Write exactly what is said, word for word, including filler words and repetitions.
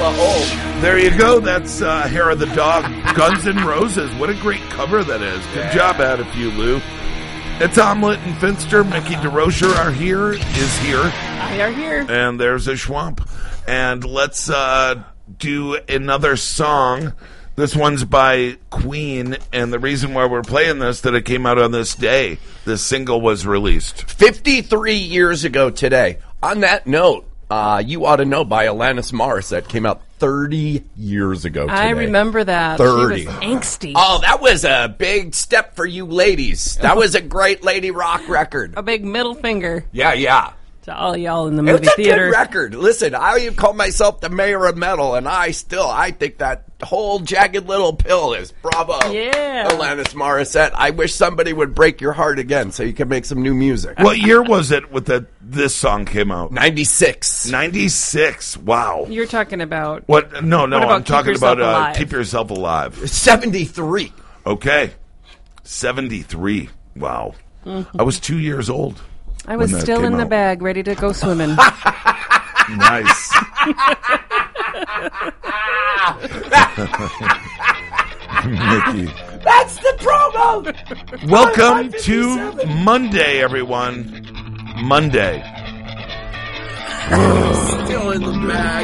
hole. There you go. That's uh, Hair of the Dog, Guns N' Roses. What a great cover that is. Good yeah. job at it, you, Lou. It's Omelet and Finster. Mickey DeRocher are here, is here. I are here. And there's a Schwamp. And let's uh, do another song. This one's by Queen, and the reason why we're playing this, that it came out on this day. This single was released. fifty-three years ago today. On that note, uh, You Ought to Know by Alanis Morissette came out thirty years ago today. I remember that. thirty. She was angsty. Oh, that was a big step for you ladies. That was a great lady rock record. A big middle finger. Yeah, yeah. To all y'all in the movie it's a theater. Good record. Listen, I even call myself the mayor of metal, and I still, I think that whole Jagged Little Pill is bravo. Yeah. Alanis Morissette. I wish somebody would break your heart again so you can make some new music. What year was it with that this song came out? ninety-six. ninety-six. Wow. You're talking about... What? No, no, what I'm talking about uh, Keep Keep Yourself Alive. seventy-three. Okay. seventy-three. Wow. Mm-hmm. I was two years old. I was still in the out. bag, ready to go swimming. Nice. Mickey. That's the promo! Welcome to Monday, everyone. Monday. Still in the bag.